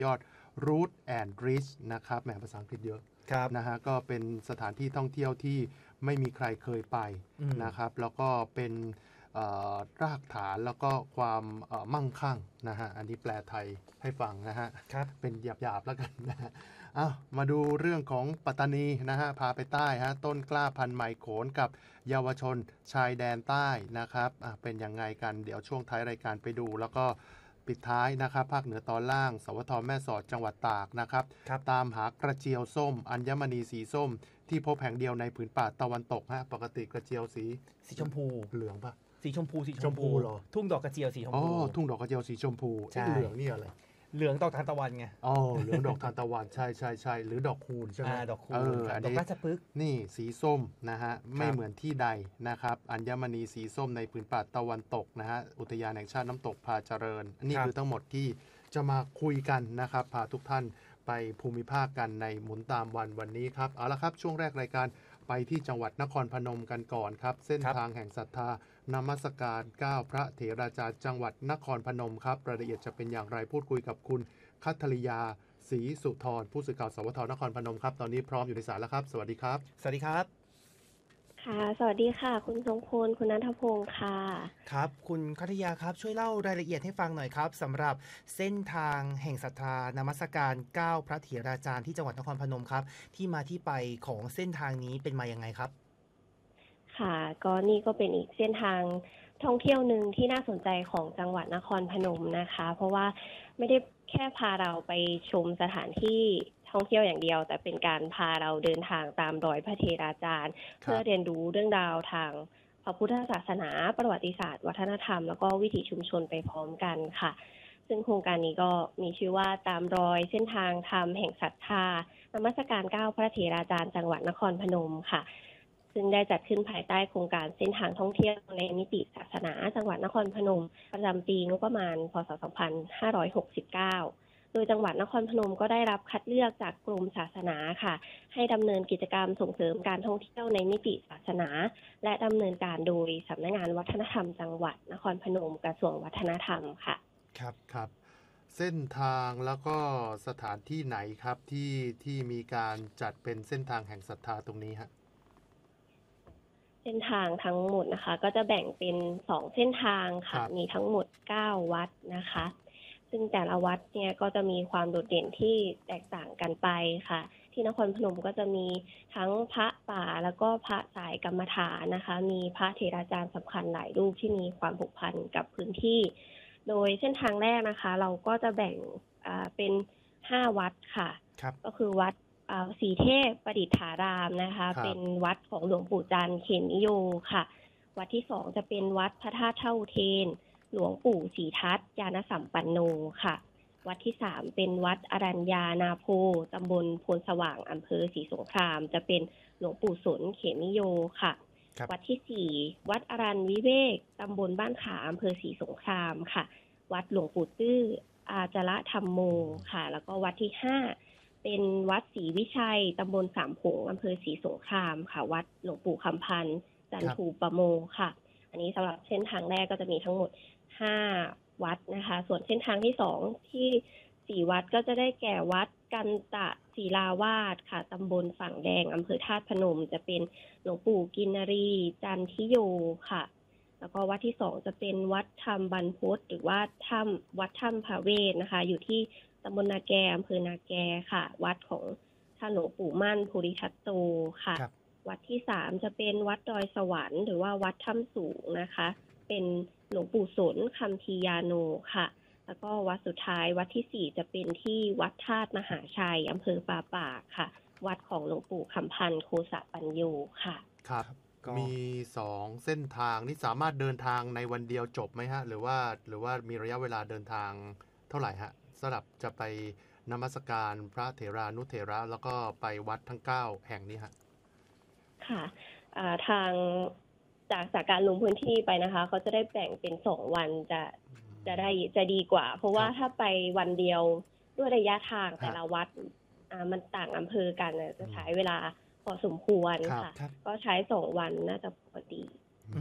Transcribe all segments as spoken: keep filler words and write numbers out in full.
ยอด Root and Reach นะครับแหมภาษาอังกฤษเยอะนะฮะก็เป็นสถานที่ท่องเที่ยวที่ไม่มีใครเคยไปนะครับแล้วก็เป็นรากฐานแล้วก็ความมั่งคั่งนะฮะอันนี้แปลไทยให้ฟังนะฮะเป็นหยาบๆแล้วกันนะฮะอ้าวมาดูเรื่องของปัตตานีนะฮะพาไปใต้ฮะต้นกล้าพันธุ์ใหม่โขนกับเยาวชนชายแดนใต้นะครับเป็นยังไงกันเดี๋ยวช่วงท้ายรายการไปดูแล้วก็ปิดท้ายนะครับภาคเหนือตอนล่างสวทแม่สอดจังหวัดตากนะครับตามหากระเจียวส้มอัญมณีสีส้มที่พบแห่งเดียวในผืนป่าตะวันตกฮะปกติกระเจียวสีสีชมพูเหลืองปะสีชมพูสีชมพูเหรอทุ่งดอกกระเจียวสีชมพูอ๋อทุ่งดอกกระเจียวสีชมพูเหลืองนี่อะไรเหลืองดอกทานตะวันไงอ๋อเหลืองดอกทานตะวันใช่ใช่ใช่หรือดอกคูณใช่ไหมดอกคูณดอกราชพฤกษ์นี่สีส้มนะฮะไม่เหมือนที่ใดนะครับอัญมณีสีส้มในผืนป่าตะวันตกนะฮะอุทยานแห่งชาติน้ำตกพาเจริญนี่คือทั้งหมดที่จะมาคุยกันนะครับพาทุกท่านไปภูมิภาคกันในหมุนตามวันวันนี้ครับเอาละครับช่วงแรกรายการไปที่จังหวัดนครพนมกันก่อนครับเส้นทางแห่งศรัทธานมัสการเก้าพระเถราจารย์จังหวัดนครพนมครับรายละเอียดจะเป็นอย่างไรพูดคุยกับคุณคัทริยาศรีสุธรผู้สื่อข่าวสวทนครพนมครับตอนนี้พร้อมอยู่ในสายแล้วครับสวัสดีครับสวัสดีครับค่ะสวัสดีค่ะคุณทรงพลคุณณัฐพงศ์ค่ะครับคุณคัทริยาครับช่วยเล่ารายละเอียดให้ฟังหน่อยครับสำหรับเส้นทางแห่งศรัทธานมัสการเก้าพระเถราจารย์ที่จังหวัดนครพนมครับที่มาที่ไปของเส้นทางนี้เป็นมายังไงครับค่ะก็นี่ก็เป็นอีกเส้นทางท่องเที่ยวหนึ่งที่น่าสนใจของจังหวัดนครพนมนะคะเพราะว่าไม่ได้แค่พาเราไปชมสถานที่ท่องเที่ยวอย่างเดียวแต่เป็นการพาเราเดินทางตามรอยพระเถราจารย์เพื่อเรียนรู้เรื่องราวทางพระพุทธศาสนาประวัติศาสตร์วัฒนธรรมแล้วก็วิถีชุมชนไปพร้อมกันค่ะซึ่งโครงการนี้ก็มีชื่อว่าตามรอยเส้นทางธรรมแห่งศรัทธานมัสการเก้าพระเถราจารย์จังหวัดนครพนมค่ะซึ่งได้จัดขึ้นภายใต้โครงการเส้นทางท่องเที่ยวในมิติศาสนาจังหวัดนครพนมประจำปีงบประมาณพ.ศ. สองพันห้าร้อยหกสิบเก้าโดยจังหวัดนครพนมก็ได้รับคัดเลือกจากกรมศาสนาค่ะให้ดำเนินกิจกรรมส่งเสริมการท่องเที่ยวในมิติศาสนาและดำเนินการโดยสำนักงานวัฒนธรรมจังหวัดนครพนมกระทรวงวัฒนธรรมค่ะครับครับเส้นทางแล้วก็สถานที่ไหนครับที่ที่มีการจัดเป็นเส้นทางแห่งศรัทธาตรงนี้ฮะเส้นทางทั้งหมดนะคะก็จะแบ่งเป็นสองเส้นทางค่ะมีทั้งหมดเก้าวัดนะคะซึ่งแต่ละวัดเนี่ยก็จะมีความโดดเด่นที่แตกต่างกันไปค่ะที่นครพนมก็จะมีทั้งพระป่าแล้วก็พระสายกรรมฐานนะคะมีพระเถราจารย์สำคัญหลายรูปที่มีความผูกพันกับพื้นที่โดยเส้นทางแรกนะคะเราก็จะแบ่งเป็นห้าวัดค่ะก็คือวัดศรีเทพประดิษฐารามนะคะเป็นวัดของหลวงปู่จันทร์เขมนิโยค่ะวัดที่สองจะเป็นวัดพระธาตุเท่าเทนหลวงปู่ศรีทัตญาณสัมปันโนค่ะวัดที่สามเป็นวัดอรัญญานาโพตำบลโพนสว่างอำเภอศรีสงครามจะเป็นหลวงปู่สนเขมนิโยค่ะวัดที่สี่วัดอรัญวิเวกตำบลบ้านขาอำเภอศรีสงครามค่ะวัดหลวงปู่ตื้ออาจระธรรมโมค่ะแล้วก็วัดที่ห้าเป็นวัดศรีวิชัยตำบลสามผงอำเภอศรีสงครามค่ะวัดหลวงปู่คำพันธ์จันทูปโมค่ะอันนี้สำหรับเส้นทางแรกก็จะมีทั้งหมดห้าวัดนะคะส่วนเส้นทางที่สองที่สี่วัดก็จะได้แก่วัดกันตะศิลาวาสค่ะตำบลฝั่งแดงอำเภอธาตุพนมจะเป็นหลวงปู่กินรีจันทิโยค่ะแล้วก็วัดที่สองจะเป็นวัดธรรมบรรพตหรือว่าถ้ำวัดถ้ำพระเวทนะคะอยู่ที่ตำบลนาแกอำเภอนาแกค่ะวัดของท่านหลวงปู่มั่นภูริทัตโตค่ะวัดที่สามจะเป็นวัดดอยสวรรค์หรือว่าวัดถ้ำสูงนะคะเป็นหลวงปู่สนคัมภียาโนค่ะแล้วก็วัดสุดท้ายวัดที่สี่จะเป็นที่วัดธาตุมหาชัยอำเภอป่าปากค่ะวัดของหลวงปู่คำพันธ์โคสะปัญโยค่ะครับมีสองเส้นทางนี่สามารถเดินทางในวันเดียวจบไหมฮะหรือว่าหรือว่ามีระยะเวลาเดินทางเท่าไหร่ฮะสำหรับจะไปนมัสการพระเถรานุเถระแล้วก็ไปวัดทั้งเก้าแห่งนี้ฮะค่ะทางจากจากการลงพื้นที่ไปนะคะเขาจะได้แบ่งเป็นสองวันจะจะได้จะดีกว่าเพราะว่าถ้าไปวันเดียวด้วยระยะทางแต่ละวัดมันต่างอำเภอกันจะใช้เวลาพอสมควรค่ะก็ใช้สองวันน่าจะพอดี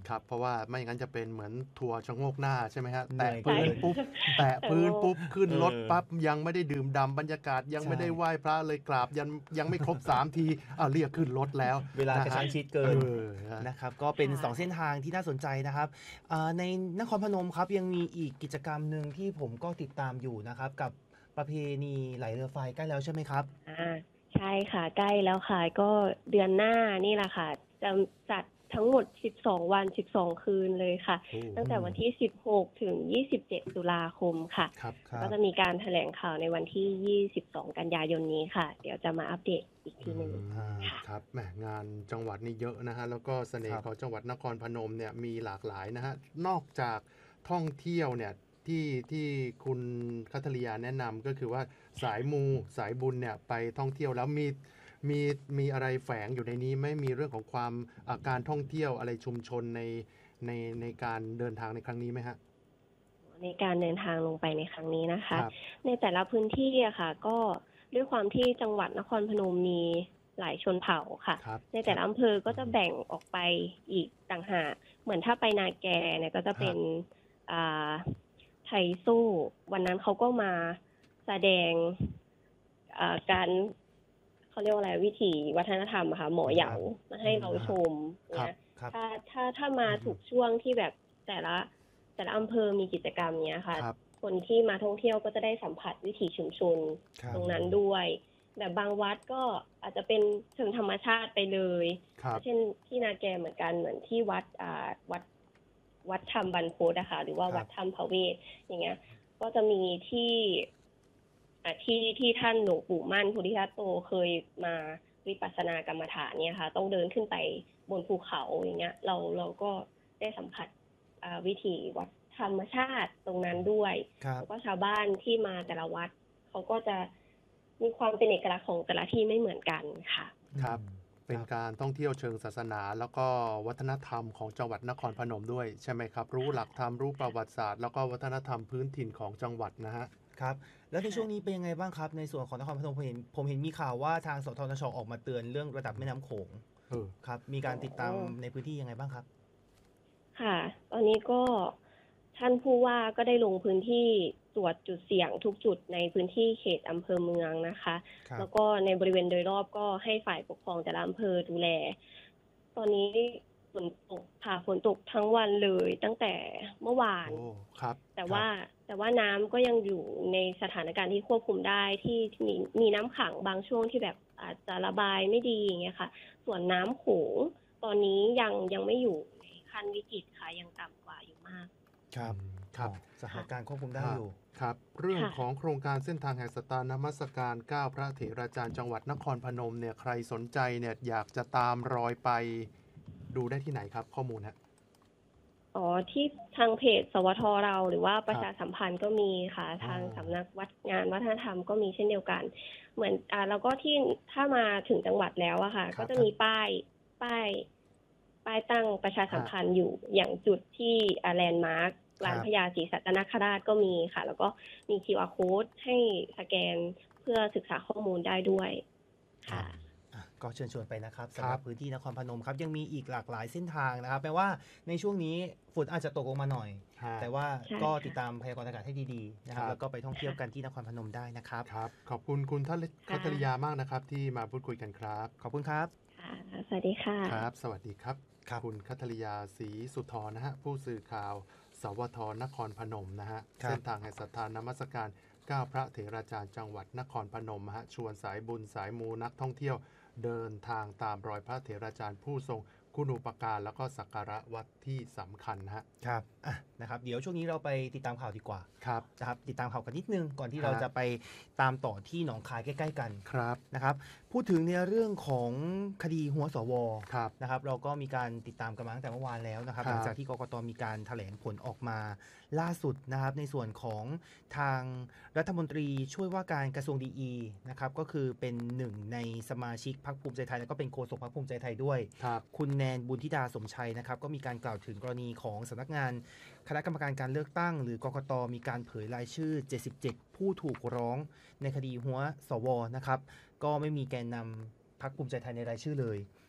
ครับเพราะว่าไม่งั้นจะเป็นเหมือนทัวร์ชะโงกหน้าใช่ไหมฮะเหนื่แตะอยพื้นเกินปุ๊บแตะพื้นปุ๊บขึ้นรถเออปั๊บยังไม่ได้ดื่มด่ำบรรยากาศยังใช่ไม่ได้ไหว้พระเลยกราบยังยังไม่ครบ สาม ทีอ้าวเรียกขึ้นรถแล้วเวลากระชั้นชิดเกินเออฮะนะครับก็เป็นค่ะสอง เส้นทางที่น่าสนใจนะครับอ่าในนครพนมครับยังมีอีกกิจกรรมหนึ่งที่ผมก็ติดตามอยู่นะครับกับประเพณีไหลเรือไฟใกล้แล้วใช่ไหมครับอ่าใช่ค่ะใกล้แล้วค่ะก็เดือนหน้านี่แหละค่ะจะจัดทั้งหมดสิบสองวันสิบสองคืนเลยค่ะโอ้ตั้งแต่วันที่สิบหกถึงยี่สิบเจ็ดตุลาคมค่ะครับครับก็จะมีการแถลงข่าวในวันที่ยี่สิบสองกันยายนนี้ค่ะ เดี๋ยวจะมาอัปเดตอีกทีหนึ่งอืมค่ะครับแหมงานจังหวัดนี่เยอะนะฮะแล้วก็เสน่ครัห์บของจังหวัดนครพนมเนี่ยมีหลากหลายนะฮะนอกจากท่องเที่ยวเนี่ยที่ที่คุณคัทริยาแนะนำก็คือว่าสายมูสายบุญเนี่ยไปท่องเที่ยวแล้วมีมีมีอะไรแฝงอยู่ในนี้ไหม่มีเรื่องของความอ่าการท่องเที่ยวอะไรชุมชนในในในการเดินทางในครั้งนี้ไหมฮะในการเดินทางลงไปในครั้งนี้นะคะครับในแต่ละพื้นที่อะค่ะ ก็ด้วยความที่จังหวัดนครพนมมีหลายชนเผ่าค่ะครับในแต่ละอำเภอก็จะแบ่งออกไปอีกต่างหากเหมือนถ้าไปนาแกเนี่ยก็จะเป็นอ่าไทยสู้วันนั้นเขาก็มาแสดงอ่าการเขาเรียกว่าอะไรวิถีวัฒนธรรมอะค่ะหมอเหยามาให้เราชมครับเนี่ยครับถ้าถ้าถ้ามาถูกช่วงที่แบบแต่ละแต่ละอำเภอมีกิจกรรมเนี้ยค่ะครับคนที่มาท่องเที่ยวก็จะได้สัมผัสวิถีชุมชนครับตรงนั้นด้วยแบบบางวัดก็อาจจะเป็นเชิงธรรมชาติไปเลยครับเช่นที่นาแกเหมือนกันเหมือนที่วัดอ่าวัดวัดธรรมบรรพตอะค่ะหรือว่าครับวัดธรรมพระเวทอย่างเงี้ย ก็จะมีที่อ่าที่ที่ท่านหลวงปู่มั่นโพธิทัตโตเคยมาวิปัสสนากรรมฐานเนี่ยค่ะ ต้องเดินขึ้นไปบนภูเขาอย่างเงี้ย เราเราก็ได้สัมผัสอ่าวิถีวัดธรรมชาติตรงนั้นด้วยครับแล้วก็ชาวบ้านที่มาแต่ละวัดเขาก็จะมีความเป็นเอกลักษณ์ของแต่ละที่ไม่เหมือนกันค่ะครับอืมเป็นการท่องเที่ยวเชิงศาสนา แล้วก็วัฒนธรรมของจังหวัดนครพนมด้วยใช่ไหมครับ รู้หลักธรรมรู้ประวัติศาสตร์แล้วก็วัฒนธรรมพื้นถิ่นของจังหวัดนะฮะครับแล้วในช่วงนี้เป็นยังไงบ้างครับในส่วนของนครพนมผมเห็นผมเห็นมีข่าวว่าทางสทนชออกมาเตือนเรื่องระดับแม่น้ำโขงเออครับมีการติดตามอ๋อในพื้นที่ยังไงบ้างครับค่ะ ตอนนี้ก็ท่านผู้ว่าก็ได้ลงพื้นที่ตรวจจุดเสี่ยงทุกจุดในพื้นที่เขตอำเภอเมืองนะคะครับแล้วก็ในบริเวณโดยรอบก็ให้ฝ่ายปกครองแต่ละอำเภอดูแล ตอนนี้ฝนตกค่ะฝนตกทั้งวันเลยตั้งแต่เมื่อวานโอ้ครับแต่ว่าแต่ว่าน้ำก็ยังอยู่ในสถานการณ์ที่ควบคุมได้ที่ที่มีมีน้ำขังบางช่วงที่แบบอาจจะระบายไม่ดีอย่างเงี้ยค่ะ ส่วนน้ำโขงตอนนี้ยังยังไม่อยู่ในขั้นวิกฤตค่ะยังต่ำกว่าอยู่มากครับครับอ๋อสถานการณ์ควบคุมได้อยู่ครับ เรื่องค่ะของโครงการเส้นทางแห่งสตานมัสการเก้าพระเถราจารย์จังหวัดนครพนมเนี่ยใครสนใจเนี่ยอยากจะตามรอยไปดูได้ที่ไหนครับข้อมูลฮะอ๋อที่ทางเพจสวทเราหรือว่าประชาสัมพันธ์ก็มีค่ะ ทางสำนักวัดงานวัฒนธรรมก็มีเช่นเดียวกัน เหมือนอ่าแล้วก็ที่ถ้ามาถึงจังหวัดแล้วอะค่ะครับก็จะมีป้ายป้ายป้ายตั้งประชาสัมพันธ์อยู่อย่างจุดที่อ่าแลนด์มาร์คร้านพญาศรีสัตนคราชก็มีค่ะ แล้วก็มี คิว อาร์ Code ให้สแกนเพื่อศึกษาข้อมูลได้ด้วยค่ะอ่ะก็เชิญชวนไปนะครับครัสำหรับบ พื้นที่นครพนมครับยังมีอีกหลากหลายเส้นทางนะครับแปลว่าในช่วงนี้ฝนอาจจะตกลงมาหน่อยฮะแต่ว่าใช่ก็ค่ะติดตามพยากรณ์อากาศให้ดีๆนะครับครับแล้วก็ไปท่องเที่ยวกันที่นครพนมได้นะครับครับ ขอบคุณคุณทัศคัทริยามากนะครับ ที่มาพูดคุยกันครับขอบคุณครับค่ะ สวัสดีค่ะครับ สวัสดีครับครับคุณคัทริยาศรีสุธรนะฮะ ผู้สื่อข่าว สวทนครพนมนะฮะครับเส้นทางแห่งศรัทธานมัสการเก้าพระเถราจารย์จังหวัดนครพนมฮะ ชวนสายบุญสายมูนักท่องเที่ยว เดินทางตามรอยพระเถราจารย์ผู้ทรงคุณูปการแล้วก็สักการะวัดที่สำคัญนะฮะครับอ่ะนะครับ เดี๋ยวช่วงนี้เราไปติดตามข่าวดีกว่าครับนะครับติดตามข่าวกันนิดนึงก่อนที่ฮะเราจะไปตามต่อที่หนองคายใกล้ๆกันครับนะครับ พูดถึงในเรื่องของคดีหัวสวครับนะครับ เราก็มีการติดตามกันมาตั้งแต่เมื่อวานแล้วนะครับครับหลังจากที่กกตมีการแถลงผลออกมาล่าสุดนะครับ ในส่วนของทางรัฐมนตรีช่วยว่าการกระทรวงดีอีนะครับก็คือเป็นหนึ่งในสมาชิกพรรคภูมิใจไทยแล้วก็เป็นโฆษกพรรคภูมิใจไทยด้วยครับคุณแนนบุญธิดาสมชัยนะครับก็มีการกล่าวถึงกรณีของสำนักงานคณะกรรมการการเลือกตั้ง หรือกกตมีการเผยรายชื่อ เจ็ดสิบเจ็ด ผู้ถูกร้องในคดีหัวสวนะครับก็ไม่มีแกนนำพรรคภูมิใจไทยในรายชื่อเลย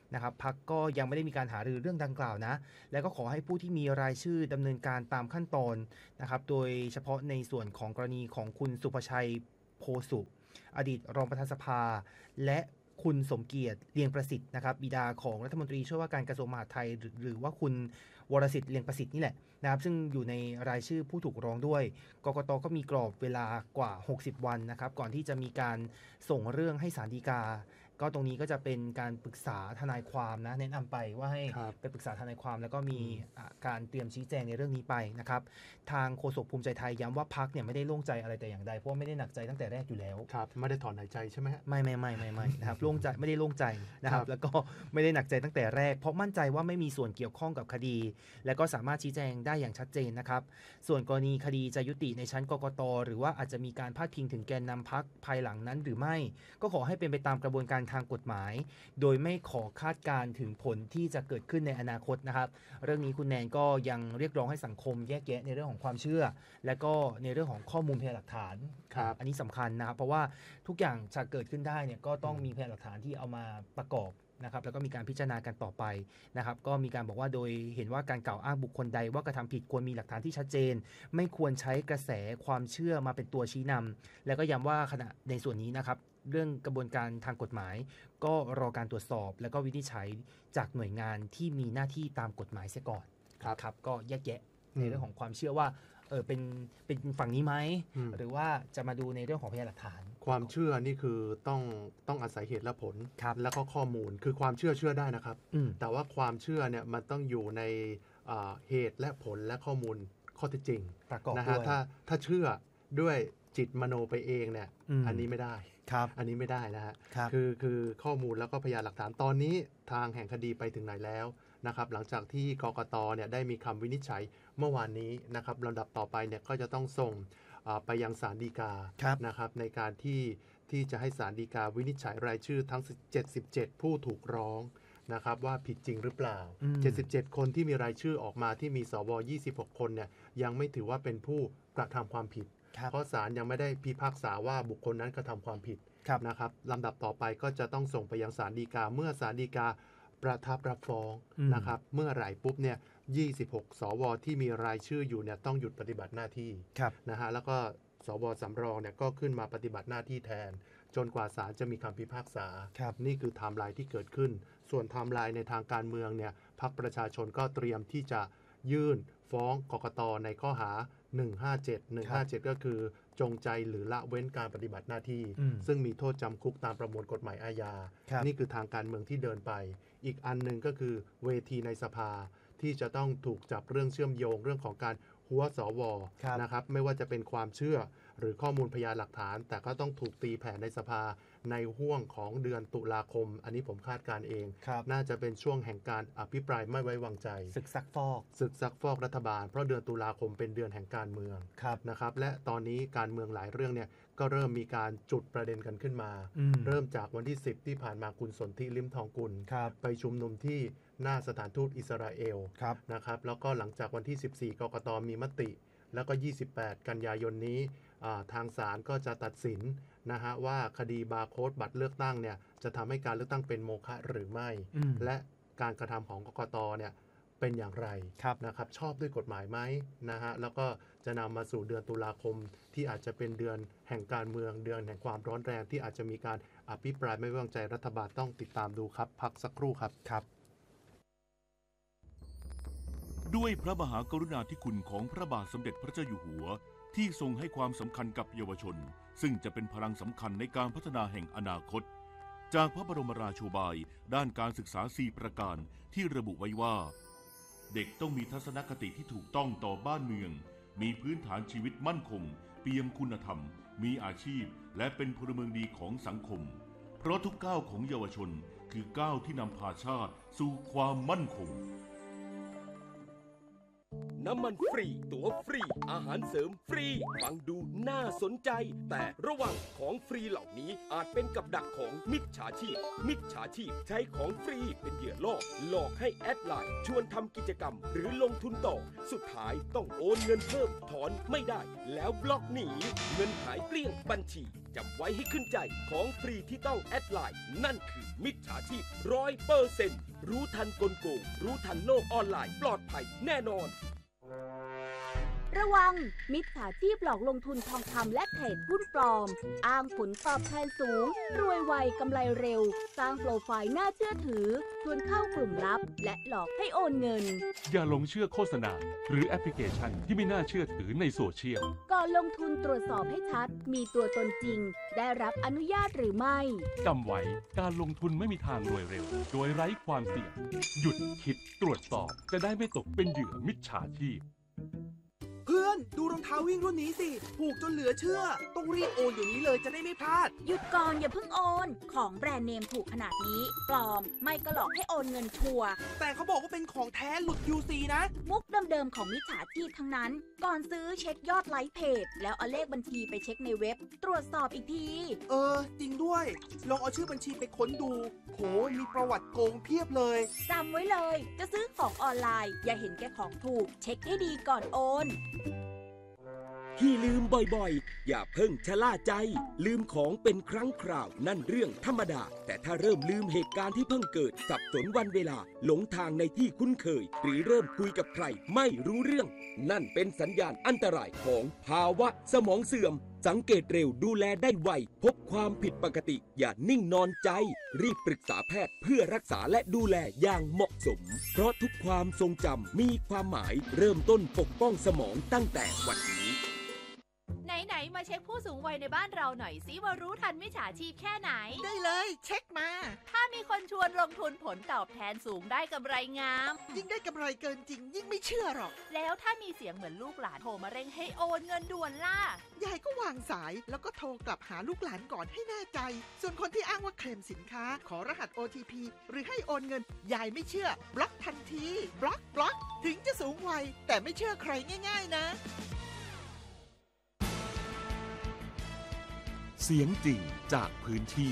นะครับพรรคก็ยังไม่ได้มีการหารือเรื่องดังกล่าวนะแล้วก็ขอให้ผู้ที่มีรายชื่อดำเนินการตามขั้นตอนนะครับโดยเฉพาะในส่วนของกรณีของคุณสุภชัยโพสุอดีตรองประธานสภาและคุณสมเกียรติเลียงประสิทธิ์นะครับบิดาของรัฐมนตรีช่วยว่าการกระทรวงมหาดไทยหรือว่าคุณวรสิทธิ์เลียงประสิทธิ์นี่แหละนะครับซึ่งอยู่ในรายชื่อผู้ถูกร้องด้วยกกต.ก็มีกรอบเวลากว่าหกสิบวันนะครับก่อนที่จะมีการส่งเรื่องให้ศาลฎีกาก็ตรงนี้ก็จะเป็นการปรึกษาทนายความนะแนะนำไปว่าให้ไปปรึกษาทนายความแล้วก็มีการเตรียมชี้แจงในเรื่องนี้ไปนะครับทางโฆษกภูมิใจไทยย้ำว่าพรรคเนี่ยไม่ได้โล่งใจอะไรแต่อย่างใดเพราะไม่ได้หนักใจตั้งแต่แรกอยู่แล้วครับไม่ได้ถอนหายใจใช่ไหมไม่ไม่ไม่ไม่ไม่นะครับโล่งใจไม่ได้โล่งใจนะครับแล้วก็ไม่ได้หนักใจตั้งแต่แรกเพราะมั่นใจว่าไม่มีส่วนเกี่ยวข้องกับคดีและก็สามารถชี้แจงได้อย่างชัดเจนนะครับส่วนกรณีคดีจะยุติในชั้นกกต.หรือว่าอาจจะมีการพาดพิงถึงแกนนำพรรคภายหลังนั้นหรือไม่ก็ขอให้เป็นไปตามกระบวนการทางกฎหมายโดยไม่ขอคาดการถึงผลที่จะเกิดขึ้นในอนาคตนะครับเรื่องนี้คุณแนนก็ยังเรียกร้องให้สังคมแยกแยะในเรื่องของความเชื่อและก็ในเรื่องของข้อมูลพยานหลักฐานอันนี้สำคัญนะครับเพราะว่าทุกอย่างจะเกิดขึ้นได้เนี่ยก็ต้องมีพยานหลักฐานที่เอามาประกอบนะครับแล้วก็มีการพิจารณากันต่อไปนะครับก็มีการบอกว่าโดยเห็นว่าการกล่าวอ้างบุคคลใดว่ากระทำผิดควรมีหลักฐานที่ชัดเจนไม่ควรใช้กระแสความเชื่อมาเป็นตัวชี้นำแล้วก็ย้ำว่าขณะในส่วนนี้นะครับเรื่องกระบวนการทางกฎหมายก็รอการตรวจสอบแล้วก็วินิจฉัยจากหน่วยงานที่มีหน้าที่ตามกฎหมายเสียก่อนครับครับก็แยกแยะในเรื่องของความเชื่อว่าเออเป็นเป็นฝั่งนี้ไหมหรือว่าจะมาดูในเรื่องของพยานหลักฐานความเชื่อนี่คือต้องต้องอาศัยเหตุและผลแล้วก็ข้อมูลคือความเชื่อเชื่อได้นะครับแต่ว่าความเชื่อเนี่ยมันต้องอยู่ในเหตุและผลและข้อมูลข้อเท็จจริงนะฮะถ้าถ้าเชื่อด้วยจิตมโนไปเองเนี่ยอันนี้ไม่ได้อันนี้ไม่ได้นะฮะคือคือข้อมูลแล้วก็พยานหลักฐานตอนนี้ทางแห่งคดีไปถึงไหนแล้วนะครับหลังจากที่กกต.เนี่ยได้มีคำวินิจฉัยเมื่อวานนี้นะครับลำดับต่อไปเนี่ยก็จะต้องส่งไปยังศาลฎีกานะครับในการที่ที่จะให้ศาลฎีกาวินิจฉัยรายชื่อทั้งเจ็ดสิบเจ็ดผู้ถูกร้องนะครับว่าผิดจริงหรือเปล่าเจ็ดสิบเจ็ดคนที่มีรายชื่อออกมาที่มีสวยี่สิบหกคนเนี่ยยังไม่ถือว่าเป็นผู้กระทำความผิดเพราะศาลยังไม่ได้พิพากษาว่าบุคคลนั้นกระทำความผิดนะครับลำดับต่อไปก็จะต้องส่งไปยังศาลฎีกาเมื่อศาลฎีกาประทับรับฟ้องนะครับเมื่อไหร่ปุ๊บเนี่ยยี่สิบหกสวที่มีรายชื่ออยู่เนี่ยต้องหยุดปฏิบัติหน้าที่นะฮะแล้วก็สวสำรองเนี่ยก็ขึ้นมาปฏิบัติหน้าที่แทนจนกว่าศาลจะมีคำพิพากษานี่คือไทม์ไลน์ที่เกิดขึ้นส่วนไทม์ไลน์ในทางการเมืองเนี่ยพรรคประชาชนก็เตรียมที่จะยื่นฟ้องกกต.ในข้อหาหนึ่งห้าเจ็ด หนึ่งห้าเจ็ดก็คือจงใจหรือละเว้นการปฏิบัติหน้าที่ซึ่งมีโทษจำคุกตามประมวลกฎหมายอาญานี่คือทางการเมืองที่เดินไปอีกอันหนึ่งก็คือเวทีในสภาที่จะต้องถูกจับเรื่องเชื่อมโยงเรื่องของการหัวสวนะครับไม่ว่าจะเป็นความเชื่อหรือข้อมูลพยานหลักฐานแต่ก็ต้องถูกตีแผ่ในสภาในห้วงของเดือนตุลาคมอันนี้ผมคาดการเองน่าจะเป็นช่วงแห่งการอภิปรายไม่ไว้วางใจศึกซักฟอกศึกซักฟอกรัฐบาลเพราะเดือนตุลาคมเป็นเดือนแห่งการเมืองนะครับและตอนนี้การเมืองหลายเรื่องเนี่ยก็เริ่มมีการจุดประเด็นกันขึ้นมาเริ่มจากวันที่สิบที่ผ่านมาคุณสนธิลิ้มทองกุลไปชุมนุมที่หน้าสถานทูตอิสราเอลนะครับแล้วก็หลังจากวันที่สิบสี่กกต.มีมติแล้วก็ยี่สิบแปดกันยายนนี้ทางศาลก็จะตัดสินนะฮะว่าคดีบาร์โค้ดบัตรเลือกตั้งเนี่ยจะทำให้การเลือกตั้งเป็นโมฆะหรือไม่และการกระทำของกกต.เนี่ยเป็นอย่างไรนะครับชอบด้วยกฎหมายไหมนะฮะแล้วก็จะนำมาสู่เดือนตุลาคมที่อาจจะเป็นเดือนแห่งการเมืองเดือนแห่งความร้อนแรงที่อาจจะมีการอภิปรายไม่ไว้วางใจรัฐบาลต้องติดตามดูครับพักสักครู่ครับครับด้วยพระมหากรุณาธิคุณของพระบาทสมเด็จพระเจ้าอยู่หัวที่ทรงให้ความสำคัญกับเยาวชนซึ่งจะเป็นพลังสำคัญในการพัฒนาแห่งอนาคตจากพระบรมราโชบายด้านการศึกษาสี่ประการที่ระบุไว้ว่าเด็กต้องมีทัศนคติที่ถูกต้องต่อบ้านเมืองมีพื้นฐานชีวิตมั่นคงเปี่ยมคุณธรรมมีอาชีพและเป็นพลเมืองดีของสังคมเพราะทุกก้าวของเยาวชนคือก้าวที่นำพาชาติสู่ความมั่นคงน้ำมันฟรีตั๋วฟรีอาหารเสริมฟรีฟังดูน่าสนใจแต่ระวังของฟรีเหล่านี้อาจเป็นกับดักของมิจฉาชีพมิจฉาชีพใช้ของฟรีเป็นเหยื่อล่อหลอกให้แอดไลน์ชวนทำกิจกรรมหรือลงทุนต่อสุดท้ายต้องโอนเงินเพิ่มถอนไม่ได้แล้วบล็อกหนีเงินหายเกลี้ยงบัญชีจำไว้ให้ขึ้นใจของฟรีที่ต้องแอดไลน์นั่นคือมิจฉาชีพร้อยเปอร์เซ็นต์รู้ทันกลโกงรู้ทันโลกออนไลน์ปลอดภัยแน่นอนระวังมิจฉาชีพหลอกลงทุนทองคำและเทรดหุ้นปลอมอ้างผลตอบแทนสูงรวยไวกำไรเร็วสร้างโปรไฟล์น่าเชื่อถือชวนเข้ากลุ่มลับและหลอกให้โอนเงินอย่าหลงเชื่อโฆษณาหรือแอปพลิเคชันที่ไม่น่าเชื่อถือในโซเชียลก่อนลงทุนตรวจสอบให้ชัดมีตัวตนจริงได้รับอนุญาตหรือไม่จำไว้การลงทุนไม่มีทางรวยเร็วโดยไร้ความเสี่ยงหยุดคิดตรวจสอบจะได้ไม่ตกเป็นเหยื่อมิจฉาชีพเพื่อนดูรองเท้าวิ่งรุ่นนี้สิถูกจนเหลือเชื่อต้องรีบโอนเดี๋ยวนี้เลยจะได้ไม่พลาดหยุดก่อนอย่าเพิ่งโอนของแบรนด์เนมถูกขนาดนี้ปลอมไม่ก็หลอกให้โอนเงินชัวร์แต่เขาบอกว่าเป็นของแท้หลุด ยู ซี นะมุกเดิมๆของมิจฉาชีพทั้งนั้นก่อนซื้อเช็คยอดไลค์เพจแล้วเอาเลขบัญชีไปเช็คในเว็บตรวจสอบอีกทีเออจริงด้วยลองเอาชื่อบัญชีไปค้นดูโหมีประวัติโกงเพียบเลยจำไว้เลยจะซื้อของออนไลน์อย่าเห็นแก่ของถูกเช็คให้ดีก่อนโอนที่ลืมบ่อยๆอย่าเพิ่งชะล่าใจลืมของเป็นครั้งคราวนั่นเรื่องธรรมดาแต่ถ้าเริ่มลืมเหตุการณ์ที่เพิ่งเกิดสับสนวันเวลาหลงทางในที่คุ้นเคยหรือเริ่มคุยกับใครไม่รู้เรื่องนั่นเป็นสัญญาณอันตรายของภาวะสมองเสื่อมสังเกตเร็วดูแลได้ไวพบความผิดปกติอย่านิ่งนอนใจรีบปรึกษาแพทย์เพื่อรักษาและดูแลอย่างเหมาะสมเพราะทุกความทรงจำมีความหมายเริ่มต้นปกป้องสมองตั้งแต่วันนี้ไหนๆมาเช็คผู้สูงวัยในบ้านเราหน่อยสิว่ารู้ทันมิจฉาชีพแค่ไหนได้เลยเช็คมาถ้ามีคนชวนลงทุนผลตอบแทนสูงได้กำไรงามยิ่งได้กำไรเกินจริงยิ่งไม่เชื่อหรอกแล้วถ้ามีเสียงเหมือนลูกหลานโทรมาเร่งให้โอนเงินด่วนล่ะยายก็วางสายแล้วก็โทรกลับหาลูกหลานก่อนให้แน่ใจส่วนคนที่อ้างว่าเคลมสินค้าขอรหัส โอ ที พี หรือให้โอนเงินยายไม่เชื่อบล็อกทันทีบล็อกบล็อกถึงจะสูงวัยแต่ไม่เชื่อใครง่ายๆนะเสียงจริงจากพื้นที่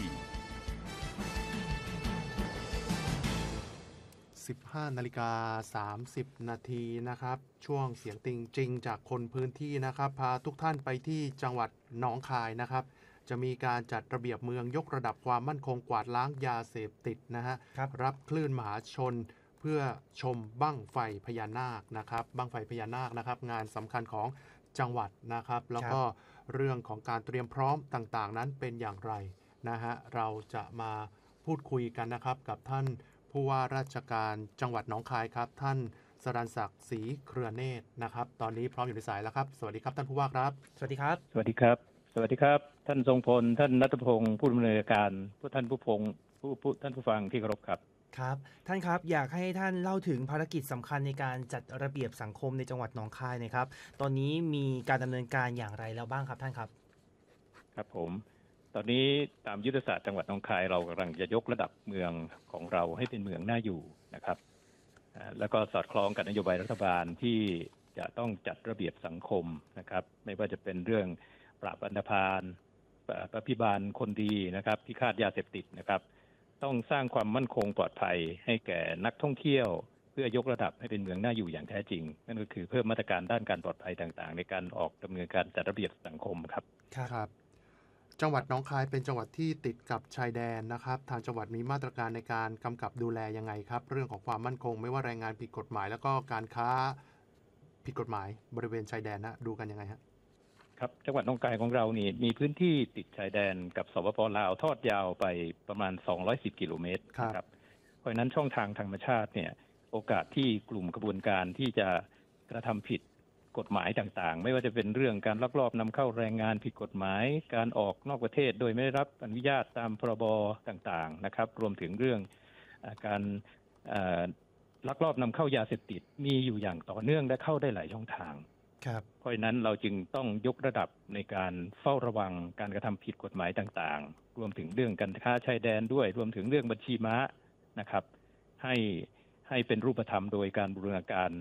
สิบห้านาฬิกาสามสิบนาทีนะครับช่วงเสียงจริงจริงจากคนพื้นที่นะครับพาทุกท่านไปที่จังหวัดหนองคายนะครับจะมีการจัดระเบียบเมืองยกระดับความมั่นคงกวาดล้างยาเสพติดนะฮะรับรับคลื่นมหาชนเพื่อชมบั้งไฟพญานาคนะครับบั้งไฟพญานาคนะครับงานสำคัญของจังหวัดนะครับแล้วก็เรื่องของการเตรียมพร้อมต่างๆนั้นเป็นอย่างไรนะฮะเราจะมาพูดคุยกันนะครับกับท่านผู้ว่าราชการจังหวัดหนองคายครับท่านสรัญศักดิ์ศรีเครือเนตรนะครับตอนนี้พร้อมอยู่ในสายแล้วครับสวัสดีครับท่านผู้ว่าครับสวัสดีครับสวัสดีครับสวัสดีครับท่านทรงพลท่านณัฐพงศ์ผู้ดำเนินการผู้ท่านผู้พงศ์ผู้ผู้ท่านผู้ฟังที่เคารพครับครับท่านครับอยากให้ท่านเล่าถึงภารกิจสำคัญในการจัดระเบียบสังคมในจังหวัดหนองคายนะครับตอนนี้มีการดำเนินการอย่างไรแล้วบ้างครับท่านครับครับผมตอนนี้ตามยุทธศาสตร์จังหวัดหนองคายเรากำลังจะยกระดับเมืองของเราให้เป็นเมืองน่าอยู่นะครับแล้วก็สอดคล้องกับนโยบายรัฐบาลที่จะต้องจัดระเบียบสังคมนะครับไม่ว่าจะเป็นเรื่องปราบอันธพาลปฏิบัติคนดีนะครับพิฆาตยาเสพติดนะครับต้องสร้างความมั่นคงปลอดภัยให้แก่นักท่องเที่ยวเพื่อยกระดับให้เป็นเมืองน่าอยู่อย่างแท้จริงนั่นก็คือเพิ่มมาตรการด้านการปลอดภัยต่างๆในการออกดำเนินการจัดระเบียบสังคมครับครับจังหวัดหนองคายเป็นจังหวัดที่ติดกับชายแดนนะครับทางจังหวัดมีมาตรการในการกำกับดูแลยังไงครับเรื่องของความมั่นคงไม่ว่าแรงงานผิดกฎหมายแล้วก็การค้าผิดกฎหมายบริเวณชายแดนนะดูกันยังไงครับครับจังหวัดหนองคายของเรานี่มีพื้นที่ติดชายแดนกับสปป.ลาวทอดยาวไปประมาณสองร้อยสิบกิโลเมตรครับเพราะฉะนั้นช่องทางธรรมชาติเนี่ยโอกาสที่กลุ่มกระบวนการที่จะกระทำผิดกฎหมายต่างๆไม่ว่าจะเป็นเรื่องการลักลอบนำเข้าแรงงานผิดกฎหมายการออกนอกประเทศโดยไม่ได้รับอนุญาตตามพรบต่างๆนะครับรวมถึงเรื่องการลักลอบนำเข้ายาเสพติดมีอยู่อย่างต่อเนื่องและเข้าได้หลายช่องทางเพราะฉะนั้นเราจึงต้องยกระดับในการเฝ้าระวังการกระทำผิดกฎหมายต่างๆรวมถึงเรื่องการค้าชายแดนด้วยรวมถึงเรื่องบัญชีม้านะครับให้ให้เป็นรูปธรรมโดยการบูรณาการ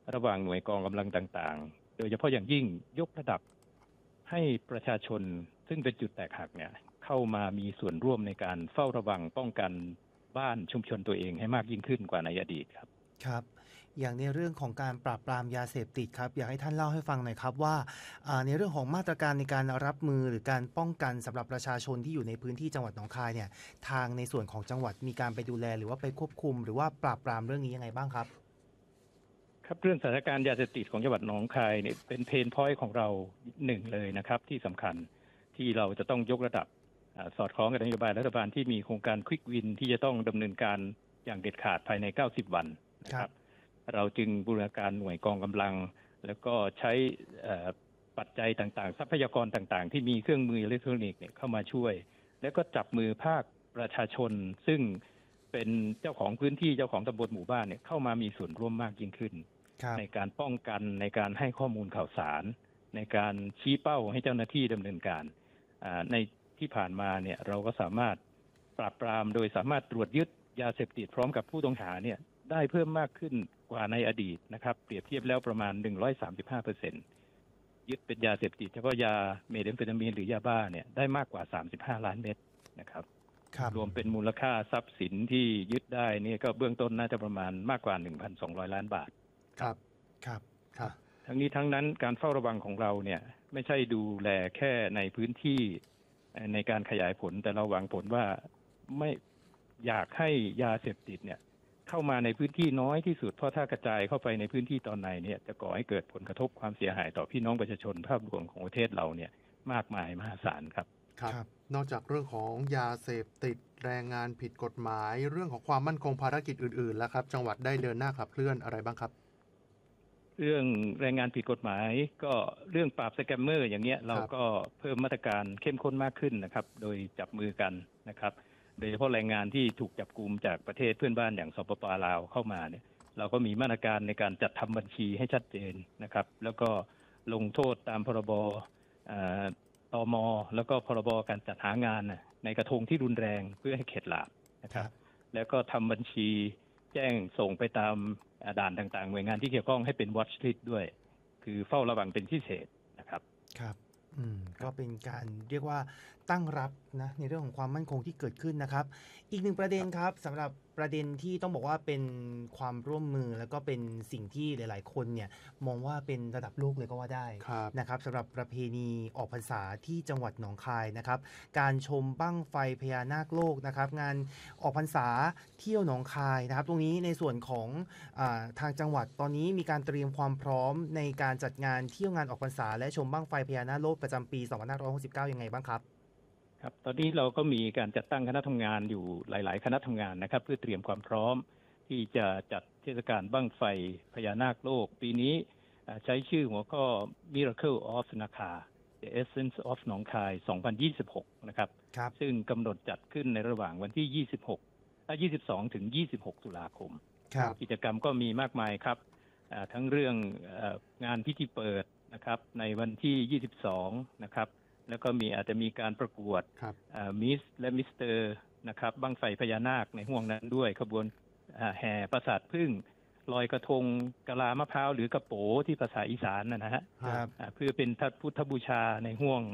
ระหว่างหน่วยกองกำลังต่างๆโดยเฉพาะอย่างยิ่งยกระดับให้ประชาชนซึ่งเป็นจุดแตกหักเนี่ยเข้ามามีส่วนร่วมในการเฝ้าระวังป้องกันบ้านชุมชนตัวเองให้มากยิ่งขึ้นกว่าในอดีตครับครับอย่างในเรื่องของการปราบปรามยาเสพติดครับอยากให้ท่านเล่าให้ฟังหน่อยครับว่าในเรื่องของมาตรการในการรับมือหรือการป้องกันสำหรับประชาชนที่อยู่ในพื้นที่จังหวัดหนองคายเนี่ยทางในส่วนของจังหวัดมีการไปดูแลหรือว่าไปควบคุมหรือว่าปราบปรามเรื่องนี้ยังไงบ้างครับครับเรื่องสถานการณ์ยาเสพติดของจังหวัดหนองคายเนี่ยเป็นเพนพอยต์ของเราหนึ่งเลยนะครับที่สำคัญที่เราจะต้องยกระดับสอดคล้องกับนโยบายรัฐบาลที่มีโครงการควิกวินที่จะต้องดำเนินการอย่างเด็ดขาดภายในเก้าสิบวันนะครับเราจึงบูรณาการหน่วยกองกำลังแล้วก็ใช้ปัจจัยต่างๆทรัพยากรต่างๆที่มีเครื่องมืออิเล็กทรอนิกส์เนี่ยเข้ามาช่วยแล้วก็จับมือภาคประชาชนซึ่งเป็นเจ้าของพื้นที่เจ้าของตำบลหมู่บ้านเนี่ยเข้ามามีส่วนร่วมมากยิ่งขึ้นในการป้องกันในการให้ข้อมูลข่าวสารในการชี้เป้าให้เจ้าหน้าที่ดำเนินการในที่ผ่านมาเนี่ยเราก็สามารถปราบปรามโดยสามารถตรวจยึดยาเสพติดพร้อมกับผู้ต้องหาเนี่ยได้เพิ่มมากขึ้นกว่าในอดีตนะครับเปรียบเทียบแล้วประมาณ หนึ่งร้อยสามสิบห้าเปอร์เซ็นต์ ยึดเป็นยาเสพติดเฉพาะยาเมทแอมเฟตามีนหรือยาบ้าเนี่ยได้มากกว่าสามสิบห้าล้านเม็ดนะครับรวมเป็นมูลค่าทรัพย์สินที่ยึดได้นี่ก็เบื้องต้นน่าจะประมาณมากกว่า หนึ่งพันสองร้อย ล้านบาทครับครับครับทั้งนี้ทั้งนั้นการเฝ้าระวังของเราเนี่ยไม่ใช่ดูแลแค่ในพื้นที่ในการขยายผลแต่เราหวังผลว่าไม่อยากให้ยาเสพติดเนี่ยเข้ามาในพื้นที่น้อยที่สุดเพราะถ้ากระจายเข้าไปในพื้นที่ตอนในเนี่ยจะก่อให้เกิดผลกระทบความเสียหายต่อพี่น้องประชาชนภาพรวมของประเทศเราเนี่ยมากมายมหาศาลครับครับนอกจากเรื่องของยาเสพติดแรงงานผิดกฎหมายเรื่องของความมั่นคงภารกิจอื่นๆแล้วครับจังหวัดได้เดินหน้าขับเคลื่อนอะไรบ้างครับเรื่องแรงงานผิดกฎหมายก็เรื่องปราบสแกมเมอร์อย่างเงี้ยเราก็เพิ่มมาตรการเข้มข้นมากขึ้นนะครับโดยจับมือกันนะครับโดยเฉพาะแรงงานที่ถูกจับกุมจากประเทศเพื่อนบ้านอย่างสปป.ลาวเข้ามาเนี่ยเราก็มีมาตรการในการจัดทำบัญชีให้ชัดเจนนะครับแล้วก็ลงโทษตามพรบตม.แล้วก็พรบการจัดหางานในกระทงที่รุนแรงเพื่อให้เข็ดหลาบนะครับแล้วก็ทำบัญชีแจ้งส่งไปตามด่านต่างๆหน่วยงานที่เกี่ยวข้องให้เป็น watch list ด้วยคือเฝ้าระวังเป็นพิเศษนะครับครับอืมก็เป็นการเรียกว่าตั้งรับนะในเรื่องของความมั่นคงที่เกิดขึ้นนะครับอีกหนึ่งประเด็นครับสำหรับประเด็นที่ต้องบอกว่าเป็นความร่วมมือแล้วก็เป็นสิ่งที่หลายๆคนเนี่ยมองว่าเป็นระดับโลกเลยก็ว่าได้นะครับสำหรับประเพณีออกพรรษาที่จังหวัดหนองคายนะครับการชมบั้งไฟพญานาคโลกนะครับงานออกพรรษาเที่ยวหนองคายนะครับตรงนี้ในส่วนของอ่าทางจังหวัดตอนนี้มีการเตรียมความพร้อมในการจัดงานเที่ยวงานออกพรรษาและชมบั้งไฟพญานาคโลกประจำปีสองพันห้าร้อยหกสิบเก้ายังไงบ้างครับครับตอนนี้เราก็มีการจัดตั้งคณะทำงานอยู่หลายๆคณะทำงานนะครับเพื่อเตรียมความพร้อมที่จะจัดเทศกาลบั้งไฟพญานาคโลกปีนี้ใช้ชื่อหัวข้อ Miracle of Naka The Essence of หนองคายสองพันยี่สิบหกนะครับซึ่งกำหนดจัดขึ้นในระหว่างวันที่ยี่สิบหก ยี่สิบสองถึงยี่สิบหกตุลาคมกิจกรรมก็มีมากมายครับทั้งเรื่องงานพิธีเปิดนะครับในวันที่ยี่สิบสองนะครับแล้วก็มีอาจจะมีการประกวดมิสและมิสเตอร์นะครับบั้งไฟพญานาคในห่วงนั้นด้วยขบวนแห่ปราสาทผึ้งลอยกระทงกะลามะพร้าวหรือกระโปที่ภาษาอีสานนะฮะเพื่อเป็นพุทธบูชาในห่วง